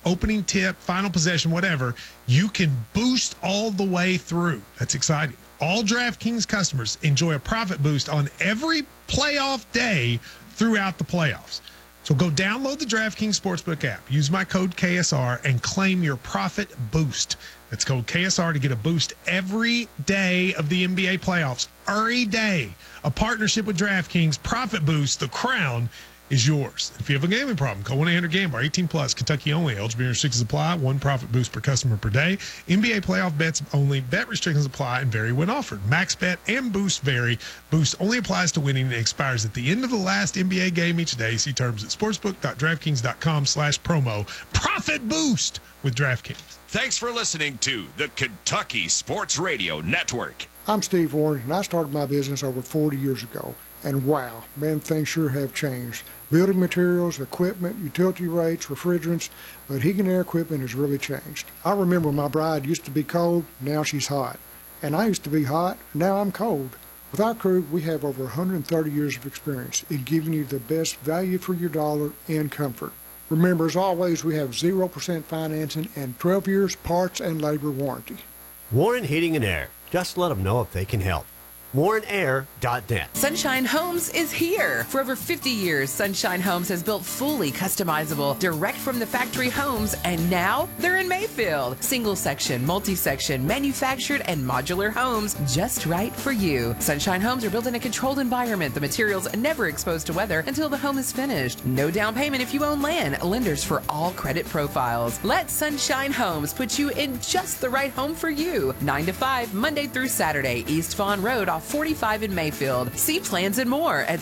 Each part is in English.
opening tip, final possession, whatever, you can boost all the way through. That's exciting. All DraftKings customers enjoy a profit boost on every playoff day throughout the playoffs. So go download the DraftKings Sportsbook app. Use my code KSR and claim your profit boost. That's code KSR to get a boost every day of the NBA playoffs. Every day. A partnership with DraftKings. Profit boost. The crown is yours. If you have a gambling problem, call 1-800-GAMBLER. 18 plus. Kentucky only. Eligibility restrictions apply. One profit boost per customer per day. NBA playoff bets only. Bet restrictions apply and vary when offered. Max bet and boost vary. Boost only applies to winning and expires at the end of the last NBA game each day. See terms at sportsbook.draftkings.com/promo. Profit boost with DraftKings. Thanks for listening to the Kentucky Sports Radio Network. I'm Steve Warren, and I started my business over 40 years ago. And wow, man, things sure have changed. Building materials, equipment, utility rates, refrigerants, but heating and air equipment has really changed. I remember my bride used to be cold, now she's hot. And I used to be hot, now I'm cold. With our crew, we have over 130 years of experience in giving you the best value for your dollar and comfort. Remember, as always, we have 0% financing and 12 years parts and labor warranty. Warren Heating and Air. Just let them know if they can help. WarrenAir.net. Sunshine Homes is here. For over 50 years, Sunshine Homes has built fully customizable, direct from the factory homes, and now they're in Mayfield. Single section, multi-section, manufactured and modular homes just right for you. Sunshine Homes are built in a controlled environment. The materials never exposed to weather until the home is finished. No down payment if you own land. Lenders for all credit profiles. Let Sunshine Homes put you in just the right home for you. 9 to 5, Monday through Saturday, East Fawn Road off 45 in Mayfield. See plans and more at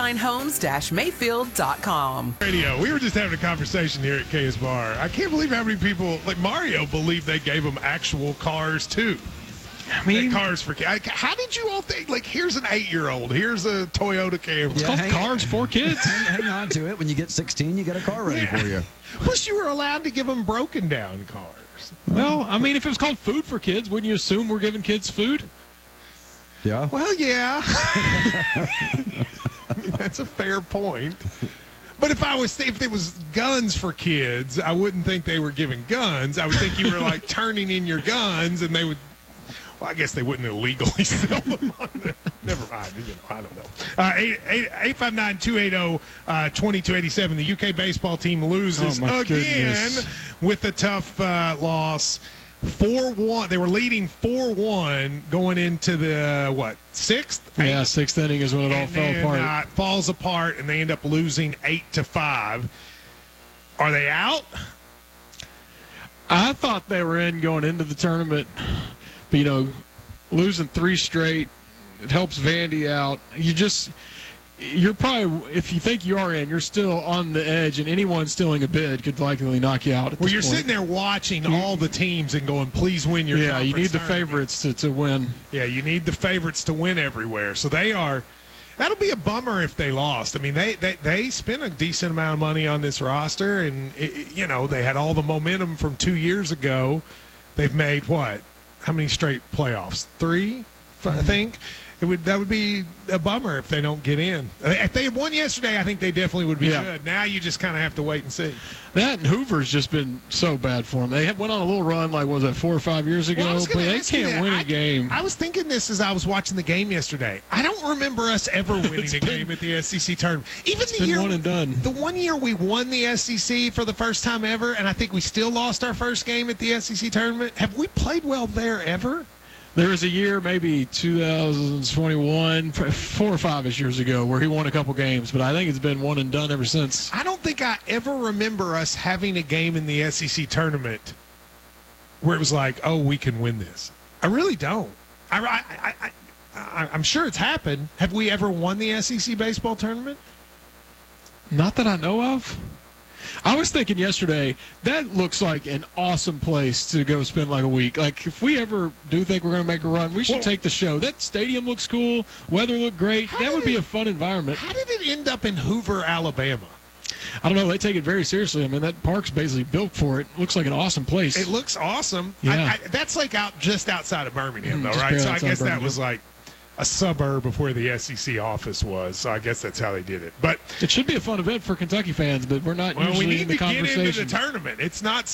sunshinehomes-mayfield.com. Radio. We were just having a conversation here at KS Bar. I can't believe how many people, like Mario, believe they gave them actual cars too. I mean, cars for kids. How did you all think? Like, here's an 8-year-old. Here's a Toyota Camry. It's called Cars for Kids. Hang on to it. When you get 16, you got a car ready for you. Plus, you were allowed to give them broken down cars. Well, I mean, if it was called Food for Kids, wouldn't you assume we're giving kids food? Yeah. Well, yeah. That's a fair point. But if it was guns for kids, I wouldn't think they were giving guns. I would think you were like turning in your guns, and they would. Well, I guess they wouldn't illegally sell them on there. Never mind. I don't know. 859-280-2287. The UK baseball team loses again with a tough loss. 4-1. They were leading 4-1 going into the, sixth? Yeah, sixth inning is when it all fell apart. It falls apart, and they end up losing 8-5. Are they out? I thought they were in going into the tournament. But, losing 3 straight, it helps Vandy out. You're probably, if you think you are in, you're still on the edge, and anyone stealing a bid could likely knock you out at this you're point. Sitting there watching all the teams and going, please win your conference you need the tournament. favorites to win. Yeah, you need the favorites to win everywhere. So that'll be a bummer if they lost. I mean, they spent a decent amount of money on this roster, and, they had all the momentum from 2 years ago. They've made, what? How many straight playoffs? 3, I think. That would be a bummer if they don't get in. If they had won yesterday, I think they definitely would be good. Now you just kind of have to wait and see. That and Hoover's just been so bad for them. They went on a little run, 4 or 5 years ago, but they can't win a game. I was thinking this as I was watching the game yesterday. I don't remember us ever winning a game at the SEC tournament. Even the year, one and done. The 1 year we won the SEC for the first time ever, and I think we still lost our first game at the SEC tournament. Have we played well there ever? There was a year, maybe 2021, 4 or 5 years ago, where he won a couple games, but I think it's been one and done ever since. I don't think I ever remember us having a game in the SEC tournament where it was like, oh, we can win this. I really don't. I'm sure it's happened. Have we ever won the SEC baseball tournament? Not that I know of. I was thinking yesterday, that looks like an awesome place to go spend like a week. Like, if we ever do think we're going to make a run, we should take the show. That stadium looks cool. Weather looked great. That would be a fun environment. How did it end up in Hoover, Alabama? I don't know. They take it very seriously. I mean, that park's basically built for it. Looks like an awesome place. It looks awesome. Yeah. That's like just outside of Birmingham, though, right? So I guess that was like a suburb of where the SEC office was. So I guess that's how they did it. But it should be a fun event for Kentucky fans, but we're not usually in the conversation. We need to get into the tournament. It's not